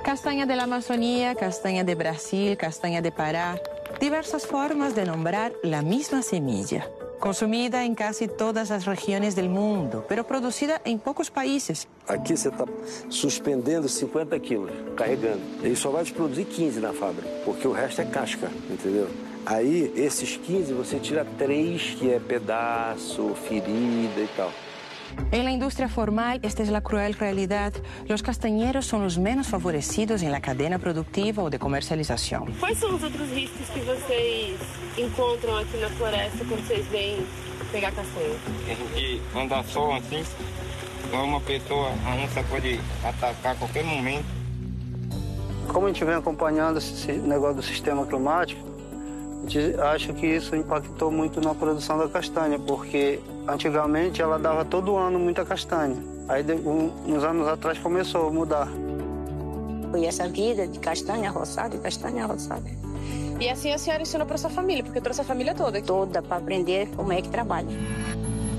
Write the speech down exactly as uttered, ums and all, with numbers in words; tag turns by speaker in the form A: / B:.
A: Castanha da Amazônia, castanha de Brasil, castanha de Pará. Diversas formas de nombrar a mesma semilla. Consumida em quase todas as regiões do mundo, pero produzida em poucos países.
B: Aqui você está suspendendo cinquenta quilos, carregando. Ele só vai te produzir quinze na fábrica, porque o resto é casca, entendeu? Aí, esses quinze, você tira três, que é pedaço, ferida e tal.
A: En la industria formal, esta es la cruel realidad. Los castañeros son los menos favorecidos en la cadena productiva o de comercialización.
C: Quais são os outros riscos que vocês encontram aqui na floresta quando vocês vêm pegar castanha?
D: A gente anda só assim, uma pessoa, a onça pode atacar a qualquer momento.
E: Como a gente vem acompanhando esse negócio do sistema climático, a gente acha que isso impactou muito na produção da castanha, porque antigamente ela dava todo ano muita castanha. Aí, uns anos atrás, começou a mudar.
F: E essa vida de castanha roçada, castanha roçada.
C: E assim a senhora ensinou para sua família, porque trouxe a família toda aqui?
F: Toda, para aprender como é que trabalha.